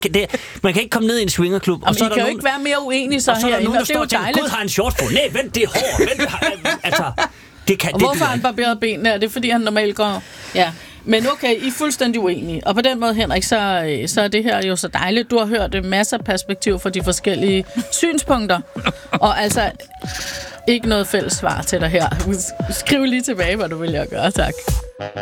man kan ikke komme ned i en swingerklub. Og så I kan jo ikke være mere uenige så herinde, og det er jo dejligt. Gud har en shorts på. Nej, vent, det er hårdt. Altså, det kan, og det hvorfor har han barberet benene? Er det fordi, han normalt går... Ja. Men okay, I er fuldstændig uenige. Og på den måde, Henrik, så er det her jo så dejligt. Du har hørt masser af perspektiv fra de forskellige synspunkter. Og altså, ikke noget fælles svar til dig her. Skriv lige tilbage, hvad du vil gøre, tak.